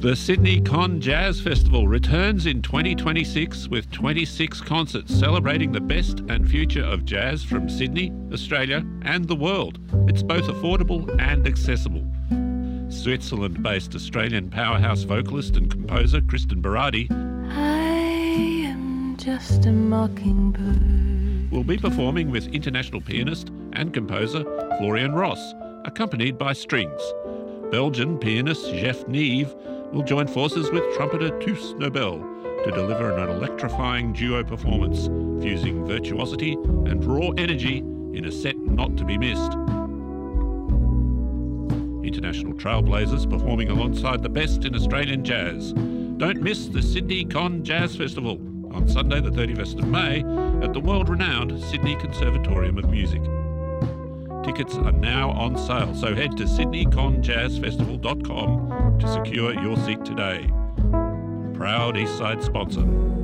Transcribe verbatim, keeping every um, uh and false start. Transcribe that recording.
The Sydney Con Jazz Festival returns in twenty twenty-six with twenty-six concerts celebrating the best and future of jazz from Sydney, Australia and the world. It's both affordable and accessible. Switzerland-based Australian powerhouse vocalist and composer Kristen Berardi I am just a mockingbird will be performing with international pianist and composer Florian Ross, accompanied by strings. Belgian pianist Jeff Neve will join forces with trumpeter Toos Nobel to deliver an electrifying duo performance, fusing virtuosity and raw energy in a set not to be missed. International trailblazers performing alongside the best in Australian jazz. Don't miss the Sydney Con Jazz Festival on Sunday the thirty-first of May at the world-renowned Sydney Conservatorium of Music. Tickets are now on sale, so head to sydney con jazz festival dot com to secure your seat today. Proud Eastside sponsor.